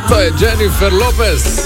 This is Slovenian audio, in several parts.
To je Jennifer Lopez.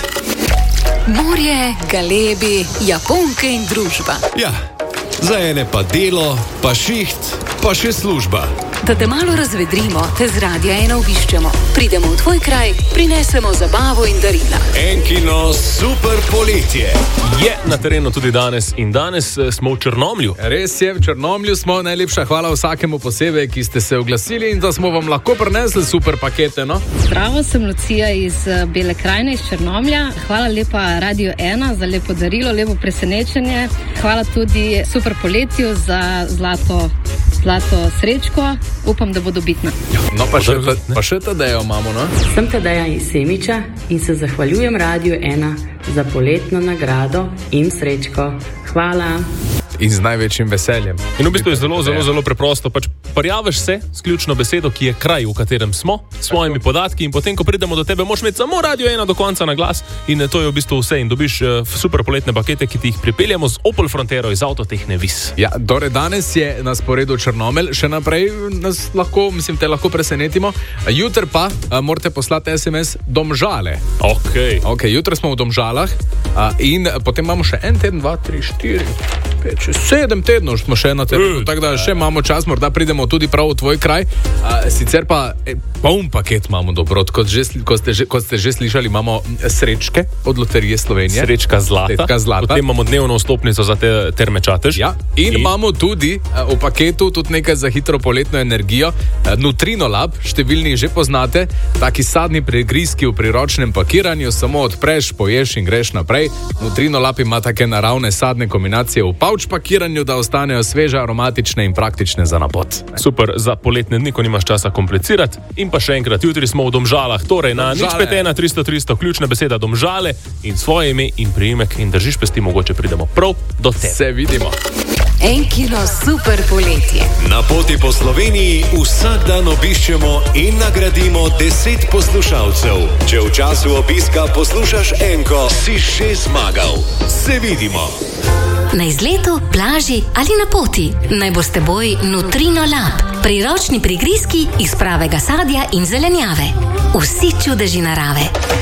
Morje, galebi, Japonke in družba. Ja, za ene pa delo, pa šiht, pa še služba. Da te malo razvedrimo, te z Radia 1 obiščemo. Pridemo v tvoj kraj, prinesemo zabavo in darila. Enkino super poletje je na terenu tudi danes in danes smo v Črnomlju. Res je, v Črnomlju smo. Najlepša hvala vsakemu posebej, ki ste se oglasili in da smo vam lahko prinesli super pakete, no? Zdravo, sem Lucija iz Bele krajine, iz Črnomlja. Hvala lepa Radio 1 za lepo darilo, lepo presenečenje. Hvala tudi super poletju za zlato srečko. Upam, da bo dobitna. No, pa še Tadejo imamo, no? Sem Tadeja iz Semiča in se zahvaljujem Radio 1 za poletno nagrado in srečko. Hvala. In z največjim veseljem. In v bistvu je zelo preprosto. Pač prijaviš se s ključno besedo, ki je kraj, v katerem smo, s svojimi podatki in potem, ko pridemo do tebe, moraš imeti samo Radio 1 do konca na glas in to je v bistvu vse. In dobiš super poletne pakete, ki ti jih pripeljamo z Opel Frontero iz Avtotehne Vis. Ja, torej danes je na sporedu Črnomelj, še naprej te lahko presenetimo. Jutri pa morate poslati SMS Domžale. Ok, jutri smo v Domžalah in potem imamo še 1 teden, 2, 3, 4, 5, 6, 7 tednov smo še na terenu, tako da še imamo čas, morda pridemo tudi prav v tvoj kraj. Sicer pa poln paket imamo dobrot, kot ste že slišali, imamo srečke od Loterije Slovenije. Srečka zlata. Potem imamo dnevno vstopnico za Terme Čatež. Ja, in imamo tudi v paketu tudi nekaj za hitro poletno energijo. Nutrino Lab, številni že poznate, taki sadni prigrizki v priročnem pakiranju, samo odpreš, poješ in greš naprej. Nutrino Lab ima take naravne sadne kombinacije v pouch pakiranju, da ostanejo sveže, aromatične in praktične za napot. Super, za poletne dni, ko nimaš časa komplicirati. In pa še enkrat, jutri smo v Domžalah, torej na 051 300 ključna beseda Domžale in svoje ime in priimek in držiš pesti, mogoče pridemo prav do tebe. Se vidimo. Enkino super poletje. Na poti po Sloveniji vsak dan obiščemo in nagradimo 10 poslušalcev. Če v času obiska poslušaš Enko, si že zmagal. Se vidimo. Na izletu, plaži ali na poti, naj bo s teboj Nutrino Lab. Priročni prigrizki iz pravega sadja in zelenjave. Vsi čudeži narave.